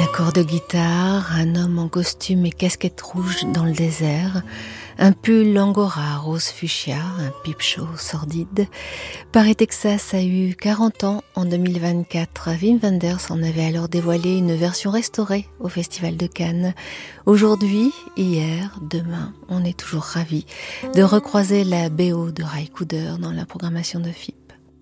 accord de guitare, un homme en costume et casquette rouge dans le désert, un pull angora rose fuchsia, un pipe show sordide. Paris, Texas a eu 40 ans en 2024. Wim Wenders en avait alors dévoilé une version restaurée au Festival de Cannes. Aujourd'hui, hier, demain, on est toujours ravis de recroiser la BO de Ry Cooder dans la programmation de FIP.